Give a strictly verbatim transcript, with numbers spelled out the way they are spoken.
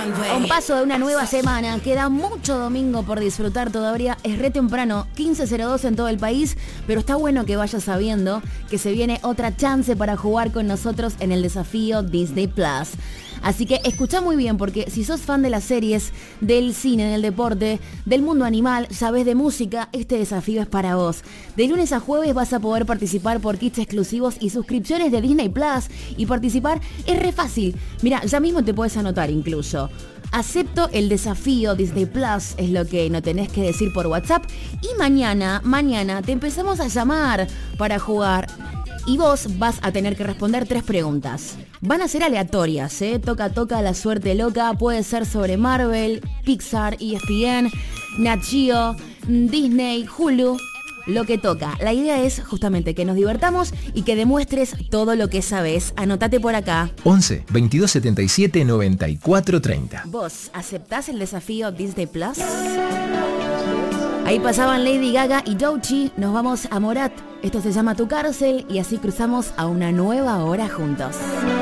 A un paso de una nueva semana, queda mucho domingo por disfrutar todavía, es re temprano, quince cero dos en todo el país, pero está bueno que vayas sabiendo que se viene otra chance para jugar con nosotros en el desafío Disney Plus. Así que escuchá muy bien, porque si sos fan de las series, del cine, del deporte, del mundo animal, sabés de música, este desafío es para vos. De lunes a jueves vas a poder participar por kits exclusivos y suscripciones de Disney Plus. Y participar es re fácil. Mira, ya mismo te puedes anotar incluso. Acepto el desafío Disney Plus, es lo que no tenés que decir por WhatsApp. Y mañana, mañana te empezamos a llamar para jugar. Y vos vas a tener que responder tres preguntas. Van a ser aleatorias, ¿eh? Toca, toca, la suerte loca. Puede ser sobre Marvel, Pixar, E S P N, Nat Geo, Disney, Hulu. Lo que toca. La idea es justamente que nos divertamos y que demuestres todo lo que sabes. Anótate por acá. once, veintidós setenta y siete, noventa y cuatro treinta. ¿Vos aceptás el desafío Disney Plus? Ahí pasaban Lady Gaga y Doechii. Nos vamos a Morat. Esto se llama Tu Cárcel y así cruzamos a una nueva hora juntos.